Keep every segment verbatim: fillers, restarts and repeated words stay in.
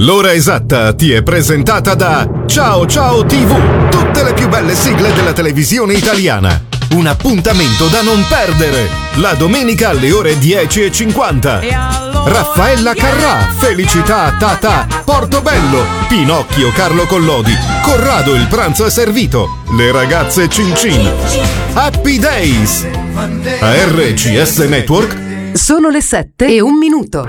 L'ora esatta ti è presentata da Ciao Ciao tivù, tutte le più belle sigle della televisione italiana. Un appuntamento da non perdere, la domenica alle ore dieci e cinquanta. Raffaella Carrà, Felicità Tata, Portobello, Pinocchio Carlo Collodi, Corrado il pranzo è servito, le ragazze Cin Cin, Happy Days. A R C S Network sono le sette e un minuto.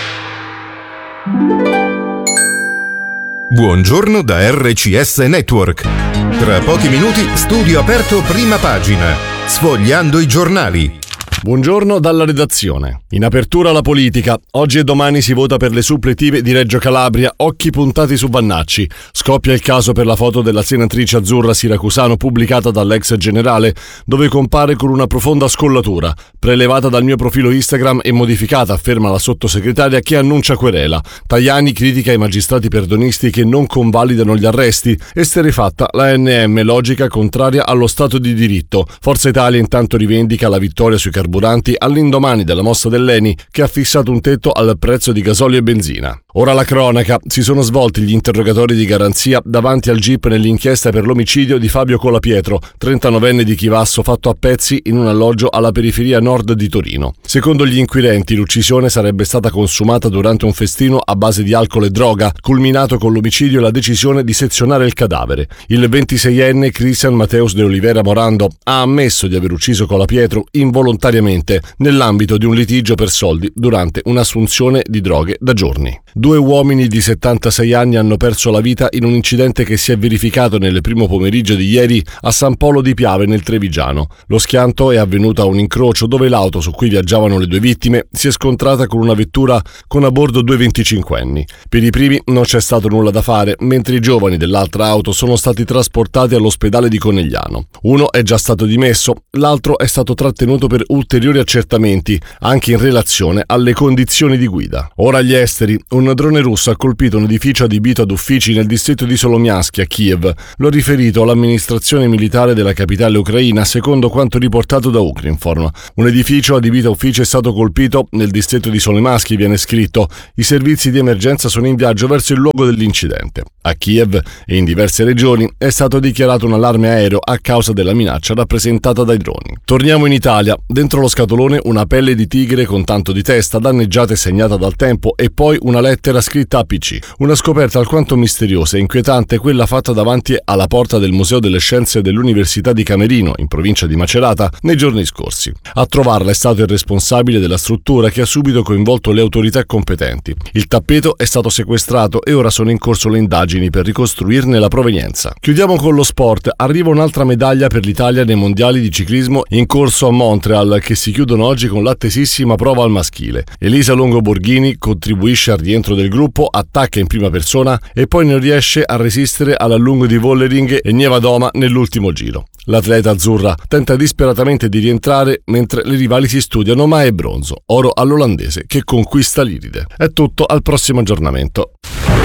Buongiorno da R C S Network. Tra pochi minuti studio aperto prima pagina, sfogliando i giornali. Buongiorno dalla redazione. In apertura la politica. Oggi e domani si vota per le suppletive di Reggio Calabria, occhi puntati su Vannacci. Scoppia il caso per la foto della senatrice azzurra siracusano pubblicata dall'ex generale, dove compare con una profonda scollatura, prelevata dal mio profilo Instagram e modificata, afferma la sottosegretaria che annuncia querela. Tajani critica i magistrati perdonisti che non convalidano gli arresti. Esterrefatta la A N M, logica contraria allo Stato di diritto. Forza Italia intanto rivendica la vittoria sui carburanti all'indomani della mossa dell'Eni che ha fissato un tetto al prezzo di gasolio e benzina. Ora la cronaca. Si sono svolti gli interrogatori di garanzia davanti al G I P nell'inchiesta per l'omicidio di Fabio Colapietro, trentanovenne di Chivasso, fatto a pezzi in un alloggio alla periferia nord di Torino. Secondo gli inquirenti l'uccisione sarebbe stata consumata durante un festino a base di alcol e droga, culminato con l'omicidio e la decisione di sezionare il cadavere. Il ventiseienne Cristian Mateus de Oliveira Morando ha ammesso di aver ucciso Colapietro involontariamente nell'ambito di un litigio per soldi durante un'assunzione di droghe da giorni. Due uomini di settantasei anni hanno perso la vita in un incidente che si è verificato nel primo pomeriggio di ieri a San Polo di Piave nel Trevigiano. Lo schianto è avvenuto a un incrocio dove l'auto su cui viaggiavano le due vittime si è scontrata con una vettura con a bordo due venticinquenni. Per i primi non c'è stato nulla da fare, mentre i giovani dell'altra auto sono stati trasportati all'ospedale di Conegliano. Uno è già stato dimesso, l'altro è stato trattenuto per ulteriori accertamenti, anche in relazione alle condizioni di guida. Ora agli esteri. Un drone russo ha colpito un edificio adibito ad uffici nel distretto di Solomiansk a Kiev. Lo ha riferito l'amministrazione militare della capitale ucraina, secondo quanto riportato da Ukrinform. Un edificio adibito a uffici è stato colpito nel distretto di Solomiansk, viene scritto. I servizi di emergenza sono in viaggio verso il luogo dell'incidente. A Kiev e in diverse regioni è stato dichiarato un allarme aereo a causa della minaccia rappresentata dai droni. Torniamo in Italia. Dentro lo scatolone una pelle di tigre con tanto di testa, danneggiata e segnata dal tempo, e poi una lettera scritta a P C. Una scoperta alquanto misteriosa e inquietante quella fatta davanti alla porta del Museo delle Scienze dell'Università di Camerino, in provincia di Macerata, nei giorni scorsi. A trovarla è stato il responsabile della struttura, che ha subito coinvolto le autorità competenti. Il tappeto è stato sequestrato e ora sono in corso le indagini per ricostruirne la provenienza. Chiudiamo con lo sport. Arriva un'altra medaglia per l'Italia nei mondiali di ciclismo in corso a Montreal, che si chiudono oggi con l'attesissima prova al maschile. Elisa Longo Borghini contribuisce al rientro del gruppo, attacca in prima persona e poi non riesce a resistere all'allungo di Vollering e Nievadoma nell'ultimo giro. L'atleta azzurra tenta disperatamente di rientrare mentre le rivali si studiano, ma è bronzo. Oro all'olandese che conquista l'Iride. È tutto, al prossimo aggiornamento.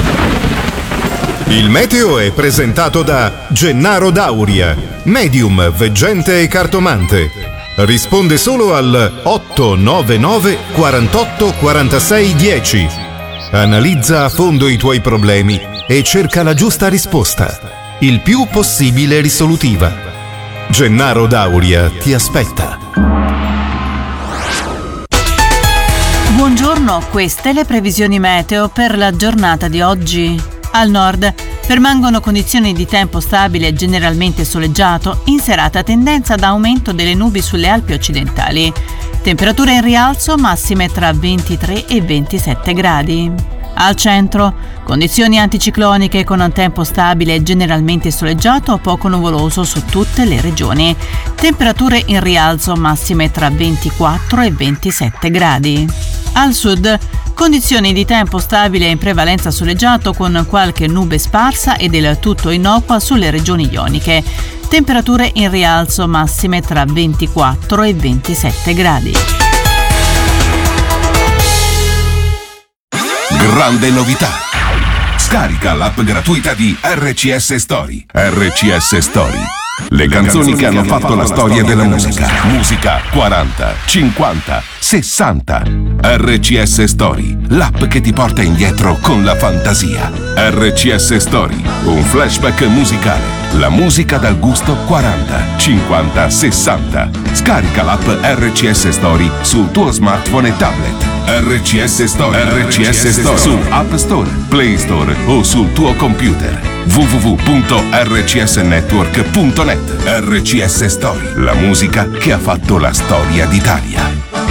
Il meteo è presentato da Gennaro Dauria, medium, veggente e cartomante. Risponde solo al otto nove nove quarantotto quarantasei dieci. Analizza a fondo i tuoi problemi e cerca la giusta risposta, il più possibile risolutiva. Gennaro Dauria ti aspetta. Buongiorno, queste le previsioni meteo per la giornata di oggi. Al nord permangono condizioni di tempo stabile e generalmente soleggiato, in serata tendenza ad aumento delle nubi sulle Alpi occidentali. Temperature in rialzo, massime tra ventitré e ventisette gradi. Al centro, condizioni anticicloniche con un tempo stabile e generalmente soleggiato o poco nuvoloso su tutte le regioni. Temperature in rialzo, massime tra ventiquattro e ventisette gradi. Al sud, condizioni di tempo stabile in prevalenza soleggiato con qualche nube sparsa e del tutto innocua sulle regioni ioniche. Temperature in rialzo, massime tra ventiquattro e ventisette gradi. Grande novità! Scarica l'app gratuita di R C S Story. R C S Story. Le canzoni che hanno fatto la storia della musica. Musica quaranta, cinquanta, sessanta. R C S Story, l'app che ti porta indietro con la fantasia. R C S Story, un flashback musicale. La musica dal gusto quaranta, cinquanta, sessanta. Scarica l'app R C S Story sul tuo smartphone e tablet. R C S Story, R C S Story su App Store, Play Store o sul tuo computer. w w w punto r c s network punto net. R C S Story, la musica che ha fatto la storia d'Italia.